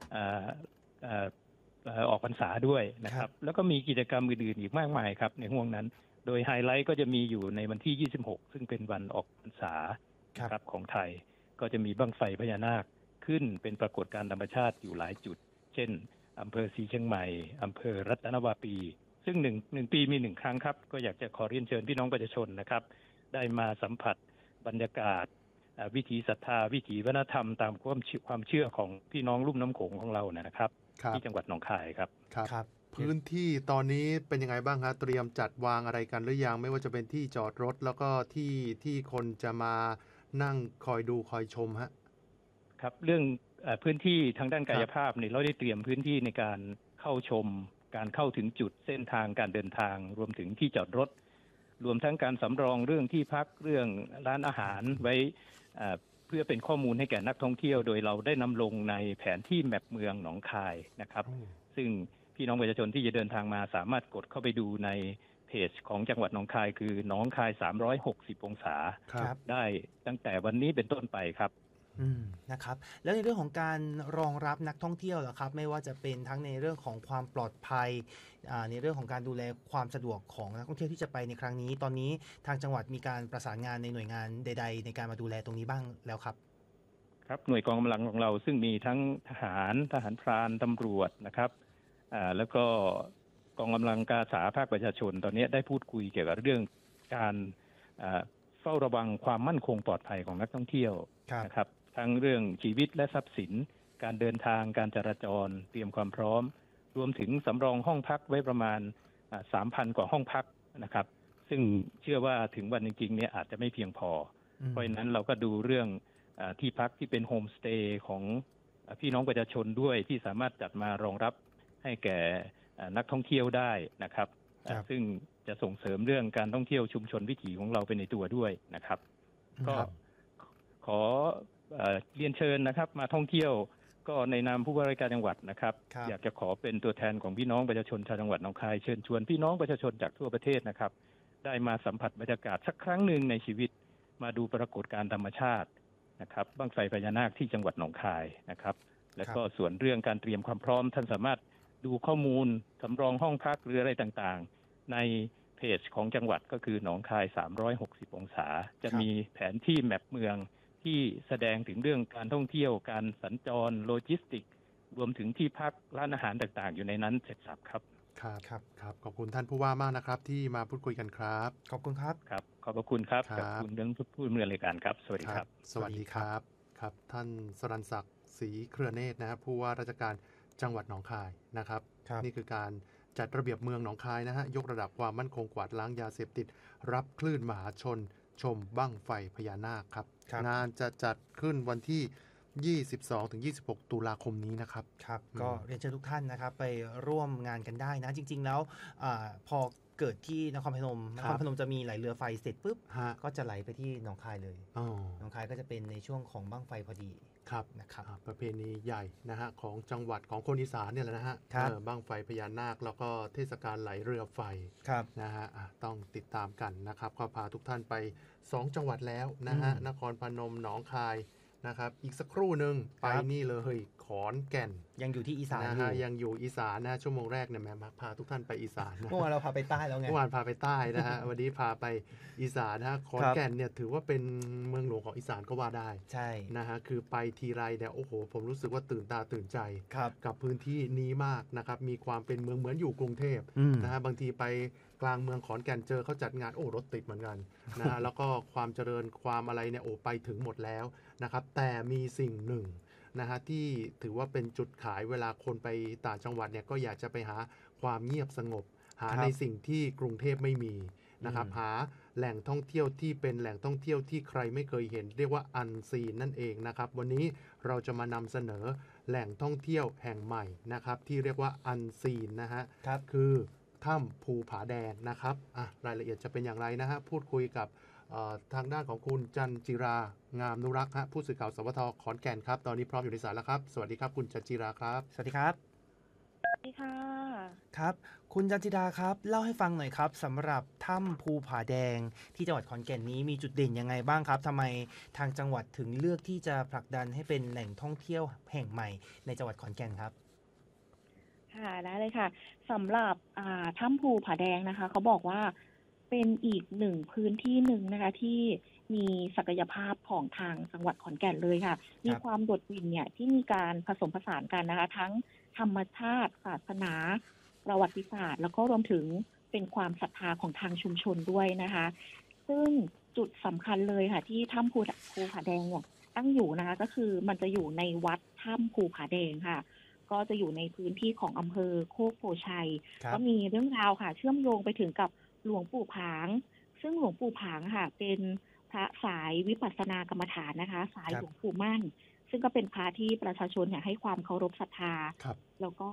ออกพรรษาด้วยนะครับแล้วก็มีกิจกรรมอื่นๆอีกมากมายครับในห่วงนั้นโดยไฮไลท์ก็จะมีอยู่ในวันที่ยี่สิบหกซึ่งเป็นวันออกพรรษาครับของไทยก็จะมีบั้งไฟพญานาคขึ้นเป็นปรากฏการณ์ธรรมชาติอยู่หลายจุดเช่นอำเภอศรีเชียงใหม่อำเภอรัตนวาปีซึ่งหนึ่งหนึ่งปีมีหนึ่งครั้งครับก็อยากจะขอเรียนเชิญพี่น้องประชาชนนะครับได้มาสัมผัสบรรยากาศวิถีศรัทธาวิถีวัฒนธรรมตามความความเชื่อของพี่น้องลุ่มน้ำโขงของเรานะครับที่จังหวัดหนองคายครับครับพื้นที่ตอนนี้เป็นยังไงบ้างครับเตรียมจัดวางอะไรกันหรือยังไม่ว่าจะเป็นที่จอดรถแล้วก็ที่ที่คนจะมานั่งคอยดูคอยชมฮะครับเรื่องพื้นที่ทางด้านกายภาพเนี่ยเราได้เตรียมพื้นที่ในการเข้าชมการเข้าถึงจุดเส้นทางการเดินทางรวมถึงที่จอดรถรวมทั้งการสำรองเรื่องที่พักเรื่องร้านอาหารไว้เพื่อเป็นข้อมูลให้แก่นักท่องเที่ยวโดยเราได้นำลงในแผนที่แมปเมืองหนองคายนะครับซึ่งพี่น้องประชาชนที่จะเดินทางมาสามารถกดเข้าไปดูในแผเพจของจังหวัดหนองคายคือหนองคายสามร้อยหกสิบองศาได้ตั้งแต่วันนี้เป็นต้นไปครับอืมนะครับแล้วในเรื่องของการรองรับนักท่องเที่ยวเหรอครับไม่ว่าจะเป็นทั้งในเรื่องของความปลอดภัยในเรื่องของการดูแลความสะดวกของนักท่องเที่ยวที่จะไปในครั้งนี้ตอนนี้ทางจังหวัดมีการประสานงานในหน่วยงานใดๆในการมาดูแลตรงนี้บ้างแล้วครับครับหน่วยกองกำลังของเราซึ่งมีทั้งทหารทหารพรานตำรวจนะครับอ่าแล้วก็กองกำลังกาสาภาคประชาชนตอนนี้ได้พูดคุยเกี่ยวกับเรื่องการเฝ้าระวังความมั่นคงปลอดภัยของนักท่องเที่ยวนะครับทั้งเรื่องชีวิตและทรัพย์สินการเดินทางการจราจรเตรียมความพร้อมรวมถึงสำรองห้องพักไว้ประมาณ สามพัน กว่าห้องพักนะครับซึ่งเชื่อว่าถึงวันจริงๆเนี่ยอาจจะไม่เพียงพอเพราะฉะนั้นเราก็ดูเรื่องที่พักที่เป็นโฮมสเตย์ของพี่น้องประชาชนด้วยที่สามารถจัดมารองรับให้แก่นักท่องเที่ยวได้นะครับซึ่งจะส่งเสริมเรื่องการท่องเที่ยวชุมชนวิถีของเราเป็นในตัวด้วยนะครับก็ขอเรียนเชิญนะครับมาท่องเที่ยวก็ในนามผู้ว่าราชการจังหวัดนะครับอยากจะขอเป็นตัวแทนของพี่น้องประชาชนชาวจังหวัดหนองคายเชิญชวนพี่น้องประชาชนจากทั่วประเทศนะครับได้มาสัมผัสบรรยากาศสักครั้งหนึ่งในชีวิตมาดูปรากฏการณ์ธรรมชาตินะครับบั้งไฟพญานาคที่จังหวัดหนองคายนะครับแล้วก็ส่วนเรื่องการเตรียมความพร้อมท่านสามารถดูข้อมูลสำรองห้องพักหรืออะไรต่างๆในเพจของจังหวัดก็คือหนองคายสามร้อยหกสิบองศาจะมีแผนที่แมปเมืองที่แสดงถึงเรื่องการท่องเที่ยวการสัญจรโลจิสติกรวมถึงที่พักร้านอาหารต่างๆอยู่ในนั้นเสร็จสับครับครับครับครับขอบคุณท่านผู้ว่ามากนะครับที่มาพูดคุยกันครับขอบคุณครับครับขอบคุณครับขอบคุณเรื่องผู้ดำเนินรายการครับสวัสดีครับสวัสดีครับครับท่านสรัญศักดิ์ศรีเครือเนตรนะครับผู้ว่าราชการจังหวัดหนองคายนะครับนี่คือการจัดระเบียบเมืองหนองคายนะฮะยกระดับความมั่นคงกวาดล้างยาเสพติดรับคลื่นมหาชนชมบั้งไฟพญานาคครับงานจะจัดขึ้นวันที่ ยี่สิบสองถึงยี่สิบหก ตุลาคมนี้นะครับครับก็เรียนเชิญทุกท่านนะครับไปร่วมงานกันได้นะจริงๆแล้วอพอเกิดที่นครพนมนครพนมจะมีไหลเรือไฟเสร็จปุ๊บก็จะไหลไปที่หนองคายเลยหนองคายก็จะเป็นในช่วงของบั้งไฟพอดีครับนะครับประเพณีใหญ่นะฮะของจังหวัดของคนอีสานเนี่ยแหละนะฮะบั้งไฟพญานาคแล้วก็เทศกาลไหลเรือไฟนะฮะต้องติดตามกันนะครับก็พาทุกท่านไปสองจังหวัดแล้วนะฮะนครพนมหนองคายนะครับอีกสักครู่หนึ่งไปนี่เลยขอนแก่นยังอยู่ที่อีสานนะฮะยังอยู่อีสานนะชั่วโมงแรกเนี่ยแม่มาพาทุกท่านไปอีสานเมื่อวานเราพาไปใต้แล้วไงเมื่อวานพาไปใต้นะฮะวันนี้พาไปอีสานนะฮะขอนแก่นเนี่ยถือว่าเป็นเมืองหลวงของอีสานก็ว่าได้ใช่นะฮะคือไปทีไรเนี่ยโอ้โหผมรู้สึกว่าตื่นตาตื่นใจกับพื้นที่นี้มากนะครับมีความเป็นเมืองเหมือนอยู่กรุงเทพนะฮะบางทีไปกลางเมืองขอนแก่นเจอเขาจัดงานโอ้รถติดเหมือนกันนะฮะแล้วก็ความเจริญความอะไรเนี่ยโอ้ไปถึงหมดแล้วนะครับแต่มีสิ่งหนึ่งนะฮะที่ถือว่าเป็นจุดขายเวลาคนไปต่างจังหวัดเนี่ยก็อยากจะไปหาความเงียบสงบหาในสิ่งที่กรุงเทพไม่มีนะครับหาแหล่งท่องเที่ยวที่เป็นแหล่งท่องเที่ยวที่ใครไม่เคยเห็นเรียกว่าอันซีนนั่นเองนะครับวันนี้เราจะมานำเสนอแหล่งท่องเที่ยวแห่งใหม่นะครับที่เรียกว่าอันซีนนะฮะคือถ้ำภูผาแดงนะครับอ่ะรายละเอียดจะเป็นอย่างไรนะฮะพูดคุยกับทางด้านของคุณจันจิรางามนุรักษ์ฮะผู้สื่อข่าวสวทขอนแก่นครับตอนนี้พร้อมอยู่ในสายแล้วครับสวัสดีครับคุณจันจิราครับสวัสดีครับสวัสดีค่ะครับคุณจันจิราครับเล่าให้ฟังหน่อยครับสำหรับถ้ำภูผาแดงที่จังหวัดขอนแก่นนี้มีจุดเด่นยังไงบ้างครับทำไมทางจังหวัดถึงเลือกที่จะผลักดันให้เป็นแหล่งท่องเที่ยวแห่งใหม่ในจังหวัดขอนแก่นครับค่ะได้เลยค่ะสำหรับถ้ำภูผาแดงนะคะเขาบอกว่าเป็นอีกหนึ่งพื้นที่หนึ่งนะคะที่มีศักยภาพของทางจังหวัดขอนแก่นเลยค่ะมีความโดดเด่นเนี่ยที่มีการผสมผสานกันนะคะทั้งธรรมชาติศาสนาประวัติศาสตร์แล้วก็รวมถึงเป็นความศรัทธาของทางชุมชนด้วยนะคะซึ่งจุดสำคัญเลยค่ะที่ถ้ำภูผาแดงเนี่ยตั้งอยู่นะคะก็คือมันจะอยู่ในวัดถ้ำภูผาแดงค่ะก็จะอยู่ในพื้นที่ของอำเภอโคกโพชัยก็มีเรื่องราวค่ะเชื่อมโยงไปถึงกับหลวงปู่ผางซึ่งหลวงปู่ผางค่ะเป็นพระสายวิปัสสนากรรมฐานนะคะสายหลวงปู่มั่นซึ่งก็เป็นพระที่ประชาชนเนี่ยให้ความเคารพศรัทธาแล้วก็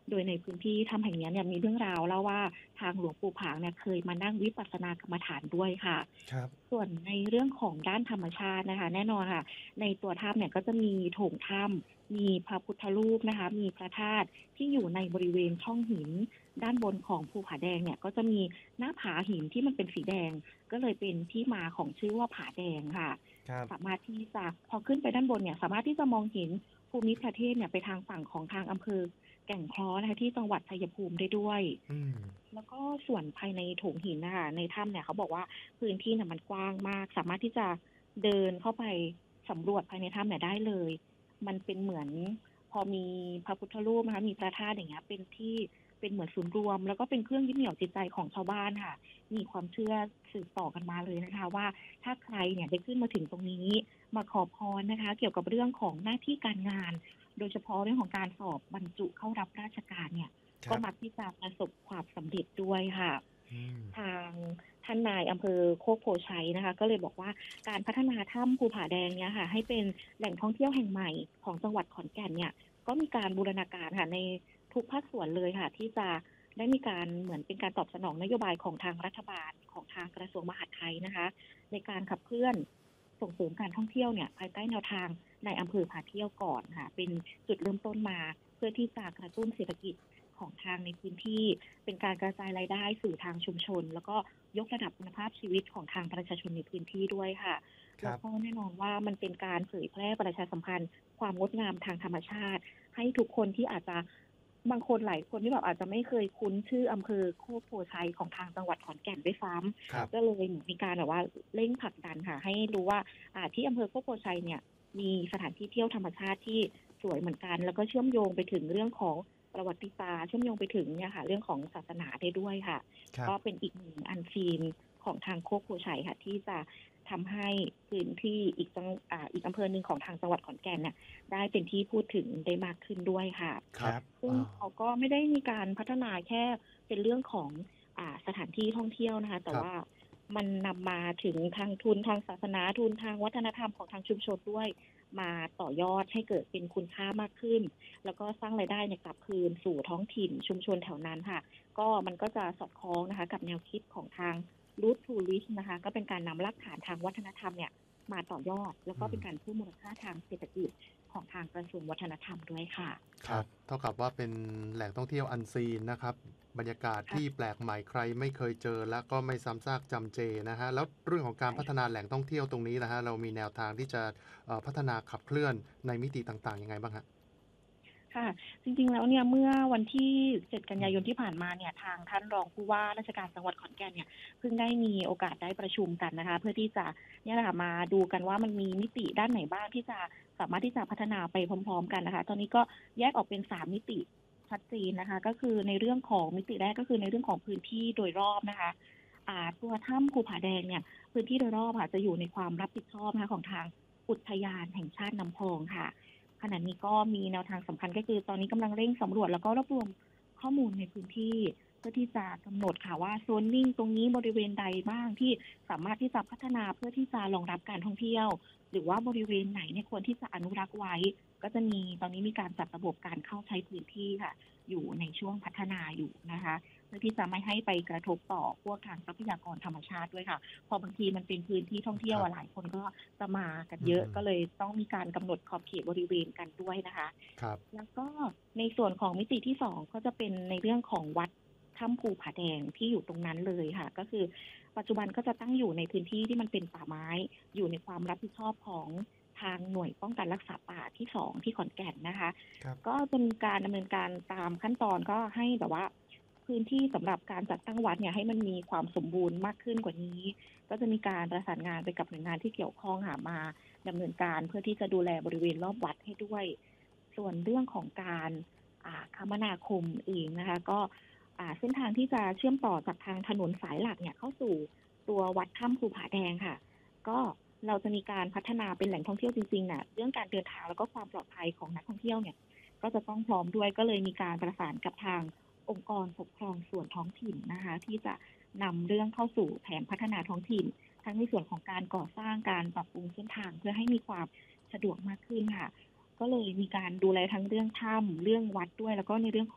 โดยในพื้นที่ถ้ำแห่งนี้เนี่ยมีเรื่องราวเล่าว่าทางหลวงปู่ผางเนี่ยเคยมานั่งวิปัสสนากรรมฐานด้วยค่ะครับส่วนในเรื่องของด้านธรรมชาตินะคะแน่นอนค่ะในตัวถ้ำเนี่ยก็จะมีโถงถ้ำมีพระพุทธรูปนะคะมีพระธาตุที่อยู่ในบริเวณช่องหินด้านบนของภูผาแดงเนี่ยก็จะมีหน้าผาหินที่มันเป็นสีแดงก็เลยเป็นที่มาของชื่อว่าผาแดงค่ะสามารถที่จะพอขึ้นไปด้านบนเนี่ยสามารถที่จะมองเห็นภูมิประเทศเนี่ยไปทางฝั่งของทางอำเภอแก่งคล้อนะคะที่จังหวัดชัยภูมิได้ด้วยแล้วก็ส่วนภายในโถงหินนะคะในถ้ำเนี่ยเขาบอกว่าพื้นที่เนี่ยมันกว้างมากสามารถที่จะเดินเข้าไปสำรวจภายในถ้ำเนี่ยได้เลยมันเป็นเหมือนพอมีพระพุทธรูปนะคะมีพระธาตุอย่างเงี้ยเป็นที่เป็นเหมือนศูนย์รวมแล้วก็เป็นเครื่องยึดเหนี่ยวจิตใจของชาวบ้านค่ะมีความเชื่อสืบต่อกันมาเลยนะคะว่าถ้าใครเนี่ยได้ขึ้นมาถึงตรงนี้มาขอพรนะคะเกี่ยวกับเรื่องของหน้าที่การงานโดยเฉพาะเรื่องของการสอบบรรจุเข้ารับราชการเนี่ยก็มักที่จะประสบความสำเร็จด้วยค่ะทางท่านนายอำเภอโคกโพชัยนะคะก็เลยบอกว่าการพัฒนาถ้ำภูผาแดงเนี่ยค่ะให้เป็นแหล่งท่องเที่ยวแห่งใหม่ของจังหวัดขอนแก่นเนี่ยก็มีการบูรณาการค่ะในทุกภาคส่วนเลยค่ะที่จะได้มีการเหมือนเป็นการตอบสนองนโยบายของทางรัฐบาลของทางกระทรวงมหาดไทยนะคะในการขับเคลื่อนส่งเสริมการท่องเที่ยวเนี่ยภายใต้แนวทางในอำเภอพาเที่ยวก่อนค่ะเป็นจุดเริ่มต้นมาเพื่อที่จะกระตุ้นเศรษฐกิจของทางในพื้นที่เป็นการกระจายรายได้สู่ทางชุมชนแล้วก็ยกระดับคุณภาพชีวิตของทางประชาชนในพื้นที่ด้วยค่ะแล้วก็แน่นอนว่ามันเป็นการเผยแพร่ประชาสัมพันธ์ความงดงามทางธรรมชาติให้ทุกคนที่อาจจะบางคนหลายคนที่แบบอาจจะไม่เคยคุ้นชื่ออำเภอโคกโพชัยของทางจังหวัดขอนแก่นด้วยซ้ำก็เลยมีการแบบว่าเร่งผลักดันค่ะให้รู้ว่าที่อำเภอโคกโพชัยเนี่ยมีสถานที่เที่ยวธรรมชาติที่สวยเหมือนกันแล้วก็เชื่อมโยงไปถึงเรื่องของประวัติศาสตร์เชื่อมโยงไปถึงเนี่ยค่ะเรื่องของศาสนาได้ด้วยค่ะก็เป็นอีกหนึ่งอันซีนของทางโคกโพชัยค่ะที่จะทำให้พื้นที่อีกจังอ่าอีกอำเภอหนึ่งของทางจังหวัดขอนแก่นเนี่ยได้เป็นที่พูดถึงได้มากขึ้นด้วยค่ะครับซึ่งเขาก็ไม่ได้มีการพัฒนาแค่เป็นเรื่องของอ่าสถานที่ท่องเที่ยวนะคะแต่ว่ามันนำมาถึงทางทุนทางศาสนาทุนทางวัฒนธรรมของทางชุมชนด้วยมาต่อยอดให้เกิดเป็นคุณค่ามากขึ้นแล้วก็สร้างรายได้เนี่ยกลับคืนสู่ท้องถิ่นชุมชนแถวนั้นค่ะก็มันก็จะสอดคล้องนะคะกับแนวคิดของทางรูททูริสต์นะคะก็เป็นการนำรากฐานทางวัฒนธรรมเนี่ยมาต่อยอดแล้วก็เป็นการเพิ่มมูลค่าทางเศรษฐกิจของทางกระทรวงวัฒนธรรมด้วยค่ะครับเท่ากับว่าเป็นแหล่งท่องเที่ยวอันซีนนะครับบรรยากาศที่แปลกใหม่ใครไม่เคยเจอและก็ไม่ซ้ำซากจำเจนะฮะแล้วเรื่องของการพัฒนาแหล่งท่องเที่ยวตรงนี้นะฮะเรามีแนวทางที่จะพัฒนาขับเคลื่อนในมิติต่างๆยังไงบ้างฮะค่ะจริงๆแล้วเนี่ยเมื่อวันที่เจ็ดกันยายนที่ผ่านมาเนี่ยทางท่านรองผู้ว่าราชการจังหวัดขอนแก่นเนี่ยเพิ่งได้มีโอกาสได้ประชุมกันนะคะเพื่อที่จะเนี่ยแหละมาดูกันว่ามันมีมิติด้านไหนบ้างที่จะสามารถที่จะพัฒนาไปพร้อมๆกันนะคะตอนนี้ก็แยกออกเป็นสามมิติชัดเจนนะคะก็คือในเรื่องของมิติแรกก็คือในเรื่องของพื้นที่โดยรอบนะคะอ่าตัวถ้ำภูผาแดงเนี่ยพื้นที่โดยรอบค่ะจะอยู่ในความรับผิดชอบนะคะของทางอุทยานแห่งชาติน้ำพองค่ะขณะนี้ก็มีแนวทางสำคัญก็คือตอนนี้กำลังเร่งสำรวจแล้วก็รวบรวมข้อมูลในพื้นที่เพื่อที่จะกำหนดค่ะว่าโซนนิ่งตรงนี้บริเวณใดบ้างที่สามารถที่จะพัฒนาเพื่อที่จะรองรับการท่องเที่ยวหรือว่าบริเวณไหนเนี่ยควรที่จะอนุรักษ์ไว้ก็จะมีตอนนี้มีการจัดระบบการเข้าใช้พื้นที่ค่ะอยู่ในช่วงพัฒนาอยู่นะคะเพื่อที่จะไม่ให้ไปกระทบต่อพวกทางทรัพยากรธรรมชาติด้วยค่ะพอบางทีมันเป็นพื้นที่ท่องเที่ยวหลายคนก็จะมากันเยอะก็เลยต้องมีการกำหนดขอบเขตบริเวณกันด้วยนะคะครับแล้วก็ในส่วนของมิติที่สองก็จะเป็นในเรื่องของวัดถ้ำภูผาแดงที่อยู่ตรงนั้นเลยค่ะก็คือปัจจุบันก็จะตั้งอยู่ในพื้นที่ที่มันเป็นป่าไม้อยู่ในความรับผิดชอบของทางหน่วยป้องกันรักษาป่าที่สองที่ขอนแก่นนะคะก็จะมีการดำเนินการตามขั้นตอนก็ให้แบบว่าพื้นที่สำหรับการจัดตั้งวัดเนี่ยให้มันมีความสมบูรณ์มากขึ้นกว่านี้ก็จะมีการประสานงานไปกับหน่วยงานที่เกี่ยวข้องหามาดำเนินการเพื่อที่จะดูแลบริเวณรอบวัดให้ด้วยส่วนเรื่องของการคมนาคมเองนะคะก็เส้นทางที่จะเชื่อมต่อจากทางถนนสายหลักเนี่ยเข้าสู่ตัววัดถ้ำภูผาแดงค่ะก็เราจะมีการพัฒนาเป็นแหล่งท่องเที่ยวจริงๆน่ะเรื่องการเดินทางแล้วก็ความปลอดภัยของนักท่องเที่ยวเนี่ยก็จะต้องพร้อมด้วยก็เลยมีการประสานกับทางองค์กรปกครองส่วนท้องถิ่นนะคะที่จะนำเรื่องเข้าสู่แผนพัฒนาท้องถิ่นทั้งในส่วนของการก่อสร้างการปรับปรุงเส้นทางเพื่อให้มีความสะดวกมากขึ้นค่ะก็เลยมีการดูแลทั้งเรื่องถ้ำเรื่องวัดด้วยแล้วก็ในเรื่องของ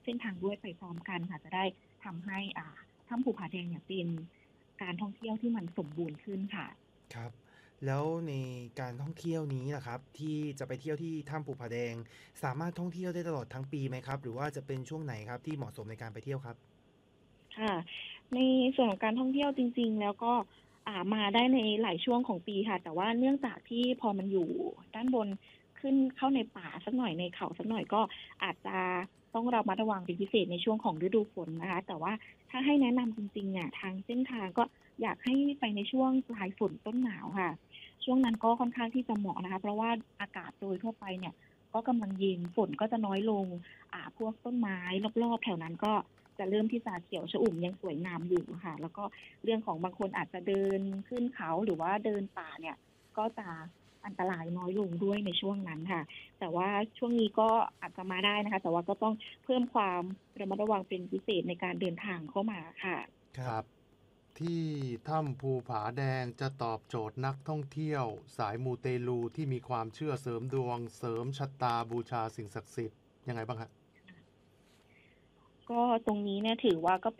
เส้นทางด้วยไปพร้อมกันค่ะจะได้ทำให้อ่าถ้ำภูผาแดงเนี่ยเป็นการท่องเที่ยวที่มันสมบูรณ์ขึ้นค่ะครับแล้วในการท่องเที่ยวนี้นะครับที่จะไปเที่ยวที่ถ้ำภูผาแดงสามารถท่องเที่ยวได้ตลอดทั้งปีไหมครับหรือว่าจะเป็นช่วงไหนครับที่เหมาะสมในการไปเที่ยวครับค่ะในส่วนของการท่องเที่ยวจริงๆแล้วก็อ่ามาได้ในหลายช่วงของปีค่ะแต่ว่าเนื่องจากที่พอมันอยู่ด้านบนขึ้นเข้าในป่าสักหน่อยในเขาสักหน่อยก็อาจจะต้องระมัดระวังเป็นพิเศษในช่วงของฤดูฝนนะคะแต่ว่าถ้าให้แนะนำจริงๆเนี่ยทางเส้นทางก็อยากให้ไปในช่วงปลายฝนต้นหนาวค่ะช่วงนั้นก็ค่อนข้างที่จะเหมาะนะคะเพราะว่าอากาศโดยทั่วไปเนี่ยก็กำลังเย็นฝนก็จะน้อยลงอ่าพวกต้นไม้รอบๆแถวนั้นก็จะเริ่มที่จะเขียวชอุ่มยังสวยงามอยู่ค่ะแล้วก็เรื่องของบางคนอาจจะเดินขึ้นเขาหรือว่าเดินป่าเนี่ยก็จะอันตรายน้อยลงด้วยในช่วงนั้นค่ะแต่ว่าช่วงนี้ก็อาจจะมาได้นะคะแต่ว่าก็ต้องเพิ่มความระมัดระวังเป็นพิเศษในการเดินทางเข้ามาค่ะครับที่ถ้ำภูผาแดงจะตอบโจทย์นักท่องเที่ยวสายมูเตลูที่มีความเชื่อเสริมดวงเสริมชะตาบูชาสิ่งศักดิ์สิทธิ์ยังไงบ้างครับก็ตรงนี้เนี่ยถือว่าก็